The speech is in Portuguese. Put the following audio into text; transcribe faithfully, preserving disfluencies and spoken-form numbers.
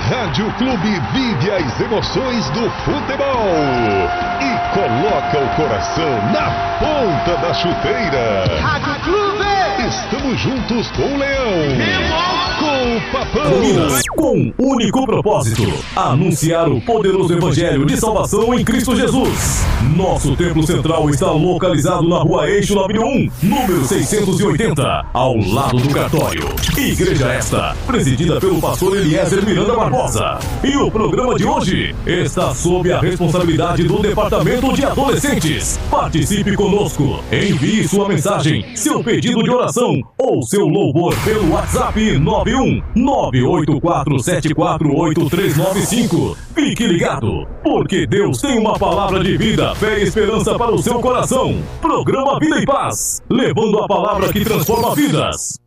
Rádio Clube vive as emoções do futebol e coloca o coração na ponta da chuteira. Rádio Clube! Estamos juntos com o Leão, com o Papão, com um único propósito: anunciar o poderoso evangelho de salvação em Cristo Jesus. Nosso templo central está localizado na Rua Eixo Labrio um, número seiscentos e oitenta, ao lado do cartório. Igreja esta, presidida pelo pastor Eliezer Miranda Barbosa. E o programa de hoje está sob a responsabilidade do Departamento de Adolescentes. Participe conosco, envie sua mensagem, seu pedido de oração ou seu louvor pelo WhatsApp nove um nove oito quatro sete quatro oito três nove cinco. Fique ligado, porque Deus tem uma palavra de vida, fé e esperança para o seu coração. Programa Vida e Paz, levando a palavra que transforma vidas.